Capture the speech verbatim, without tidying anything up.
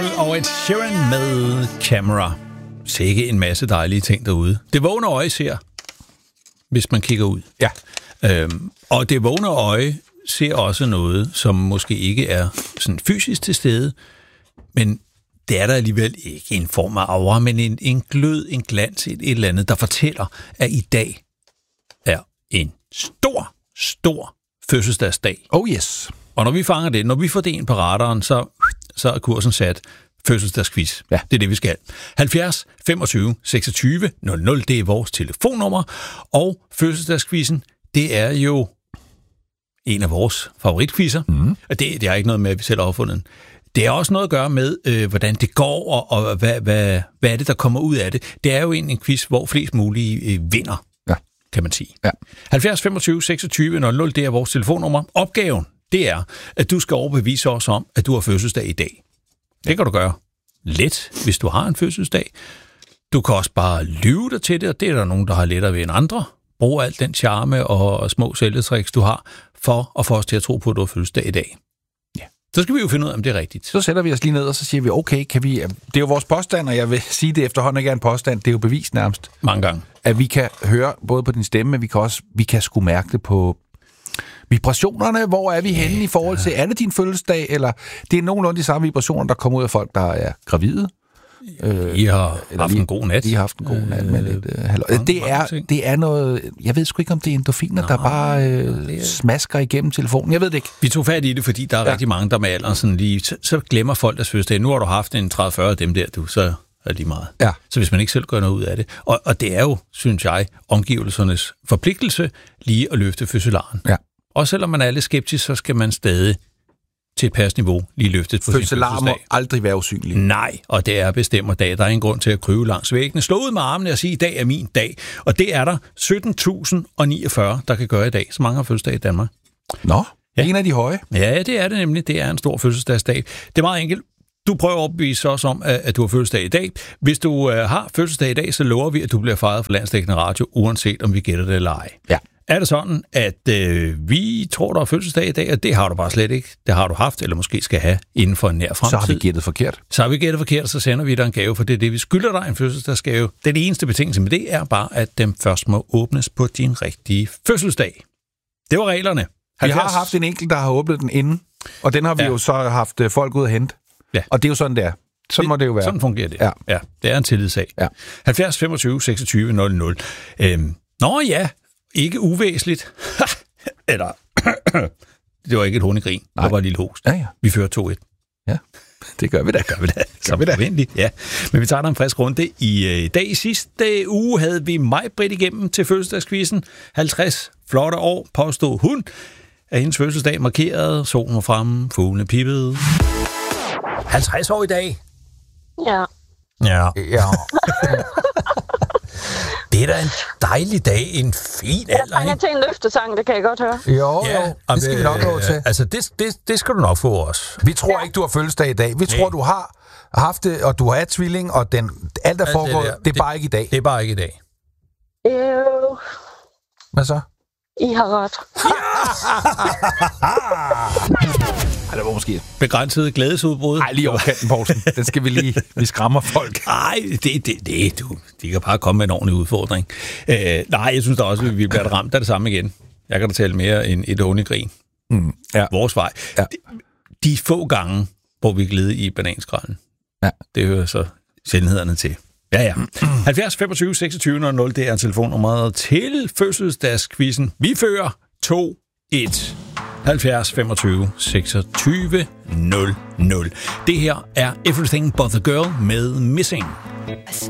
Og et Sheeran med Camera. Sikke en masse dejlige ting derude. Det vågne øje ser, hvis man kigger ud. Ja. Øhm, og det vågne øje ser også noget, som måske ikke er sådan fysisk til stede, men det er der alligevel ikke en form af aura, men en, en glød, en glans, et, et eller andet, der fortæller, at i dag er en stor, stor fødselsdagsdag. Oh yes. Og når vi fanger det, når vi får det ind på radaren, så, så er kursen sat. Fødselsdagsquiz. Ja. Det er det, vi skal. halvfjerds femogtyve seksogtyve nul nul, det er vores telefonnummer. Og fødselsdagsquizzen, det er jo en af vores favoritquizzer. Mm. Og det, det er ikke noget med, at vi selv har opfundet den. Det har også noget at gøre med, øh, hvordan det går, og, og hvad, hvad, hvad er det, der kommer ud af det. Det er jo en, en quiz, hvor flest mulige øh, vinder, ja. Kan man sige. Ja. halvfjerds femogtyve seksogtyve nul nul, det er vores telefonnummer. Opgaven, det er, at du skal overbevise os om, at du har fødselsdag i dag. Det kan du gøre let, hvis du har en fødselsdag. Du kan også bare lyve dig til det, og det er der nogen, der har lettere ved end andre. Brug alt den charme og små sælgetricks, du har, for at få os til at tro på, at du har fødselsdag i dag. Ja. Så skal vi jo finde ud af, om det er rigtigt. Så sætter vi os lige ned, og så siger vi, okay, kan vi... Det er jo vores påstand, og jeg vil sige det efterhånden ikke er en påstand. Det er jo bevist nærmest. Mange gange. At vi kan høre både på din stemme, men vi kan også vi kan sgu mærke det på vibrationerne. Hvor er vi henne i forhold til, er det din fødselsdag, eller det er nogenlunde de samme vibrationer, der kommer ud af folk, der er gravide? I har haft en god nat. I har haft en god nat med lidt øh, halvøj. Det er, det er noget... Jeg ved sgu ikke, om det er endorfiner, Nå, der bare øh, er... smasker igennem telefonen. Jeg ved det ikke. Vi tog fat i det, fordi der er ja. rigtig mange, der med alderen sådan lige... Så, så glemmer folk deres fødselsdag. Nu har du haft en tredive fyrre af dem der, du, så er det lige meget. Ja. Så hvis man ikke selv gør noget ud af det. Og, og det er jo, synes jeg, omgivelsernes forpligtelse lige at løfte fødselaren. Ja. Og selvom man er lidt skeptisk, så skal man stadig til et pas niveau lige løftes på sin fødselsdag. Fødselar må aldrig være usynlig. Nej, og det er bestemmer dag. Der er ingen grund til at krybe langs væggene. Slå ud med armene og sige, i dag er min dag. Og det er der sytten tusind niogfyrre, der kan gøre i dag. Så mange har fødselsdag i Danmark. Nå, ja. En af de høje. Ja, det er det nemlig. Det er en stor fødselsdagsdag. Det er meget enkelt. Du prøver at opvise os om, at du har fødselsdag i dag. Hvis du har fødselsdag i dag, så lover vi, at du bliver fejret for Landsdækkende Radio, uanset om vi gætter det eller ej. Ja. Er det sådan, at øh, vi tror, der er fødselsdag i dag, og det har du bare slet ikke. Det har du haft, eller måske skal have inden for en nær fremtid. Så har vi gættet forkert. Så har vi gættet forkert, så sender vi dig en gave, for det er det, vi skylder dig, en fødselsdagsgave. Den eneste betingelse med det er bare, at dem først må åbnes på din rigtige fødselsdag. Det var reglerne. halvfjerds Vi har haft en enkelt, der har åbnet den inden, og den har vi ja. jo så haft folk ud at hente. Ja. Og det er jo sådan, det er. Sådan det, må det jo være. Sådan fungerer det. Ja. Ja, det er en tillidssag. Ja. halvfjerds femogtyve seksogtyve nul nul. Øhm, nå ja, ikke uvæsentligt. Eller, det var ikke et hundegrin. Det var bare et lille host. Ja, ja. Vi fører to et. Ja, det gør vi da. Gør vi da. Så vi da. Forventeligt, ja. Men vi tager da en frisk runde. I øh, dag i sidste uge havde vi Maj-Britt igennem til fødselsdagskvisten. halvtreds flotte år, påstod hun. Af hendes fødselsdag markeret. Solen var fremme, fuglene pippede. halvtreds år i dag. Ja. Ja. Ja. Det er da en dejlig dag, en fin alder. Jeg har til en løftesang, det kan jeg godt høre. Jo, ja, jo. Det skal vi nok nå til. Altså, det, det, det skal du nok få også. Vi tror ja. ikke, du har fødselsdag i dag. Vi tror, du har haft det, og du har tvilling, og den, alt der foregår, det, det er det, bare ikke i dag. Det er bare ikke i dag. Jo. Hvad så? I har ret. Ej, det var måske begrænset glædesudbrud. Nej, lige over kanten, Poulsen. Den skal vi lige... Vi skræmmer folk. Nej, det, det, det, du, de kan bare komme med en ordentlig udfordring. Øh, nej, jeg synes da også, at vi bliver ramt af det samme igen. Jeg kan da tale mere end et hundegrin. Mm, ja. Vores vej. Ja. De, de få gange, hvor vi glæder i bananskralden. Ja. Det hører så sjældenhederne til. Ja, ja. halvfjerds femogtyve seksogtyve nul nul, det er telefonnummeret til fødselsdagskvisten. Vi fører to et. halvfjerds femogtyve seksogtyve nul nul. Det her er Everything But The Girl med Missing.